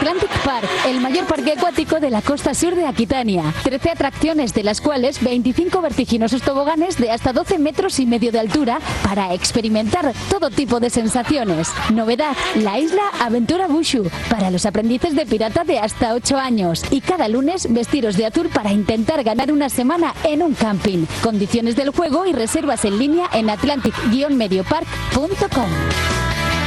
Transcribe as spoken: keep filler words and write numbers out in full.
Atlantic Park, el mayor parque acuático de la costa sur de Aquitania. trece atracciones, de las cuales veinticinco vertiginosos toboganes de hasta doce metros y medio de altura para experimentar todo tipo de sensaciones. Novedad, la isla Aventura Bushu, para los aprendices de pirata de hasta ocho años. Y cada lunes, vestiros de azul para intentar ganar una semana en un camping. Condiciones del juego y reservas en línea en atlantic guion medio park punto com.